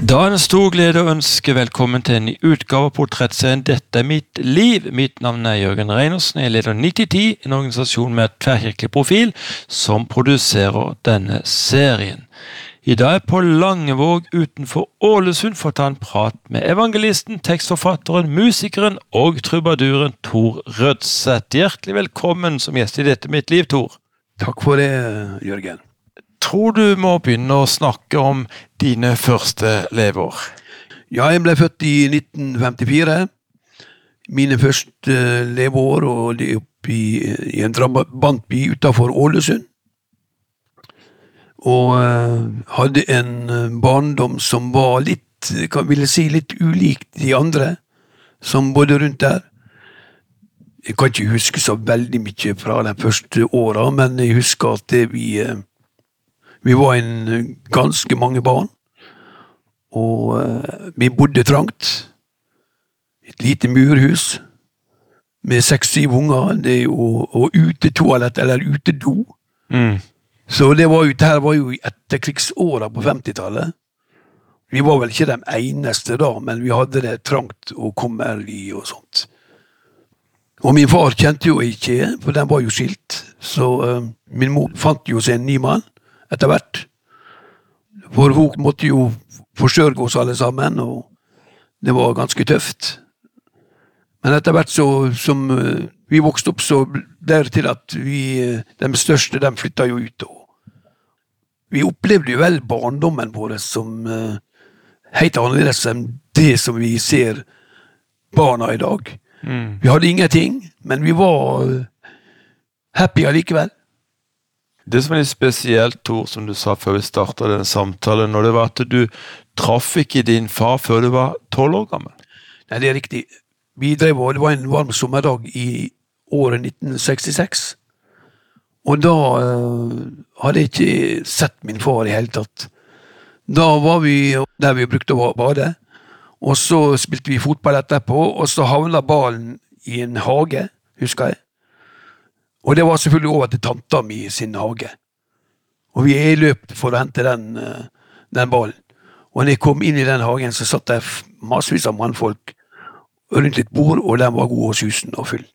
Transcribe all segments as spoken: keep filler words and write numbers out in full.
Da er det en stor glede å ønske velkommen til en ny utgave av portrettserien Dette er mitt liv. Mitt navn er Jørgen Reinersen. Jeg leder nitti ti, en organisasjon med et tverrkirkelig profil som produserer denne serien. I dag er på Langevåg utenfor Ålesund for å ta en prat med evangelisten, tekstforfatteren, musikeren og trubaduren Tor Rødseth. Hjertelig velkommen som gjest i Dette er mitt liv, Tor. Takk for det, Jørgen. Tror du må begynne å snakke om dine første leveår? Ja, jeg ble født i nitten femtifire. Mine første leveår, og det oppe i, i en drabantby utenfor Ålesund. Og uh, hadde en barndom som var litt, kan vil jeg si, litt ulik de andre, som bodde rundt der. Jeg kan ikke huske så veldig mye fra de første åra, men jeg husker at det vi... Uh, Vi var en ganske mange barn, og uh, vi bodde trangt. Et lite murhus med seks-syv unger, det er jo, og utetoalett eller utedo. Mm. Så det var jo, det her var jo etterkrigsåra på femtitallet. Vi var vel ikke de eneste da, men vi hadde det trangt og kummerlig og sånt. Og min far kjente jo ikke, for den var jo skilt, så uh, min mor fant jo seg en ny mann etter hvert. For hun måtte jo forsørge oss alle sammen, og det var ganske tøft. Men etter hvert så, som vi vokste opp, så ble det til at vi, de største, de flyttet jo ut. Og vi opplevde jo vel barndommen vår som uh, helt annerledes enn det som vi ser barna i dag. Mm. Vi hadde ingenting, men vi var uh, happy allikevel. Det som er litt spesielt, Tor, som du sa før vi startet denne samtalen, når det var at du traff ikke din far før du var tolv år gammel. Nei, det er riktig. Vi drev, og det var en varm sommerdag i året nitten sekstiseks. Og da uh, hadde jeg ikke sett min far i hele tatt. Da var vi der vi brukte å bade, og så spilte vi fotball etterpå, og så havna ballen i en hage, husker jeg. Og det var selvfølgelig over til tanta mi sin hage. Og vi er i løp for å hente den, den ballen. Og når jeg kom inn i den hagen, så satt der massevis av mannfolk rundt litt bord, og den var god og susen og full.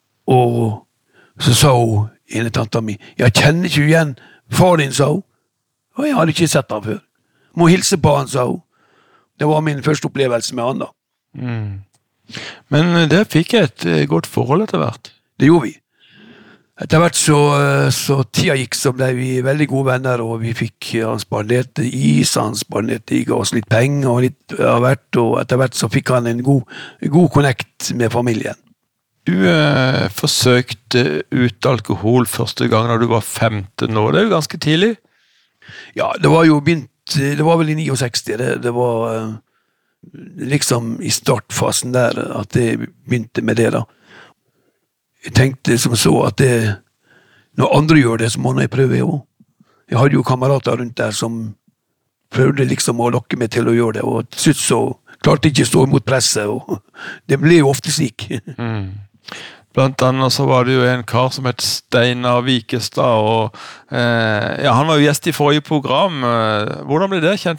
Og så sa hun, ene tanta mi, jeg kjenner ikke igjen far din, sa hun. Og jeg hadde ikke sett han før. Må hilse på han, sa hun. Det var min første opplevelse med han da. Mm. Men det fikk jeg et godt forhold etter hvert. Det gjorde vi. Etter hvert så, så tida gikk, så ble vi veldig gode venner, og vi fikk, han spanderte is, han spanderte ga oss litt penger og litt av hvert, og etter hvert så fikk han en god, god connect med familien. Du eh, forsøkte ut alkohol første gang da du var femten år, det er jo ganske tidlig. Ja, det var jo begynt, det var vel i sekstini, det, det var eh, liksom i startfasen der at det begynte med det da. Jeg tenkte som så at det, når andre gjør det, så må jeg prøve jeg også. Jeg hadde jo kamerater rundt der som prøvde liksom å lokke meg til å gjøre det, og til slutt så klarte jeg ikke å stå imot presset, og det ble jo ofte slik. Mm. Blant annet så var det jo en kar som het Steinar Vikestad, og eh, ja, han var jo gjest i forrige program. Hvordan ble det kjent